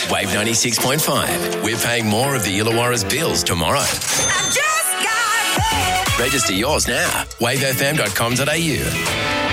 Wave 96.5. We're paying more of the Illawarra's bills tomorrow. I just got paid. Register yours now. wavefm.com.au.